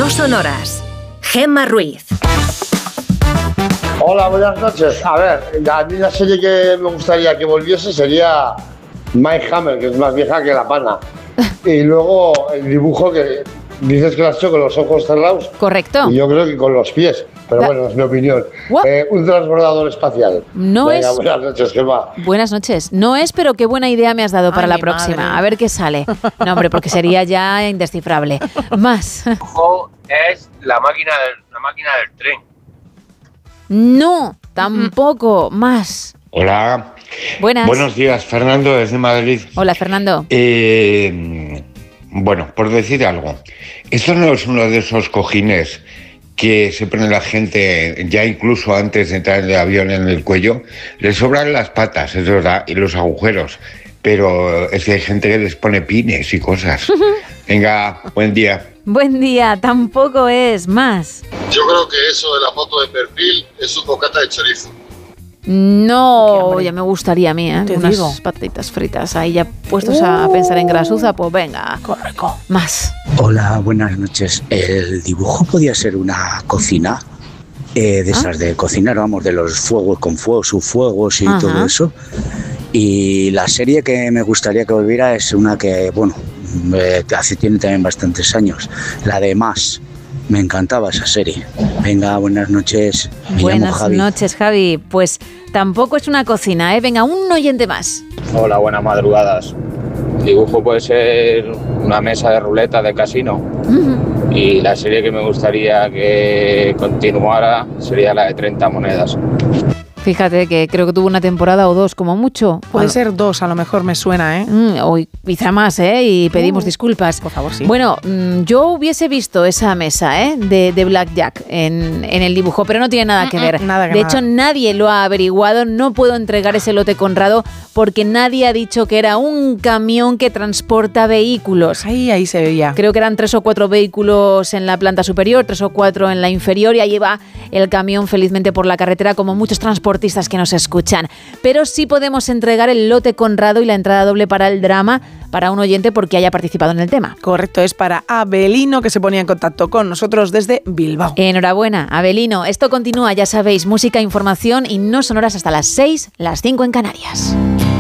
No Sonoras. Gemma Ruiz. Hola, buenas noches. A ver, a mí la serie que me gustaría que volviese sería Mike Hammer, que es más vieja que la pana. Y luego el dibujo que dices que lo has hecho con los ojos cerrados. Correcto. Y yo creo que con los pies. Pero bueno, es mi opinión. Un transbordador espacial. No Venga, es... buenas noches, Gemma. Buenas noches. No es, pero qué buena idea me has dado para la próxima. Madre. A ver qué sale. No, hombre, porque sería ya indescifrable. Más. Es la máquina del tren. No, tampoco. Más. Hola. Buenas. Buenos días, Fernando, desde Madrid. Hola, Fernando. Bueno, por decir algo, esto no es uno de esos cojines que se pone la gente ya incluso antes de entrar en el avión en el cuello. Le sobran las patas, es verdad, y los agujeros, pero es que hay gente que les pone pines y cosas. Venga, buen día. Buen día, tampoco es. Más. Yo creo que eso de la foto de perfil es un bocata de chorizo. No, ya me gustaría a mí, ¿eh? Te Unas digo. patatitas fritas. Ahí ya puestos a pensar en grasuza, pues venga. Correcto. Más. Hola, buenas noches. ¿El dibujo podía ser una cocina? De esas de cocinar, vamos, de los fuegos con fuegos, subfuegos y todo eso. Y la serie que me gustaría que volviera es una que, bueno, tiene también bastantes años, la de Más. Me encantaba esa serie. Venga, buenas noches. Me llamo Buenas Javi. noches, Javi. Pues tampoco es una cocina, ¿eh? Venga, un oyente más. Hola, buenas madrugadas. El dibujo puede ser una mesa de ruleta de casino. Y la serie que me gustaría que continuara sería la de 30 monedas. Fíjate que creo que tuvo una temporada o dos como mucho. Puede ser 2, a lo mejor me suena, ¿eh? O quizá más, ¿eh? Y pedimos disculpas. Por favor, sí. Bueno, yo hubiese visto esa mesa, ¿eh? De Blackjack en el dibujo, pero no tiene nada que ver. nada que de nada. hecho, nadie lo ha averiguado. No puedo entregar ese lote Conrado porque nadie ha dicho que era un camión que transporta vehículos. Ahí se veía. Creo que eran 3 o 4 vehículos en la planta superior, 3 o 4 en la inferior, y ahí va el camión felizmente por la carretera, como muchos transportistas que nos escuchan. Pero sí podemos entregar el lote Conrado y la entrada doble para el drama para un oyente porque haya participado en el tema. Correcto, es para Abelino, que se ponía en contacto con nosotros desde Bilbao. Enhorabuena, Abelino. Esto continúa, ya sabéis, música, información y no sonoras hasta las 6, las 5 en Canarias.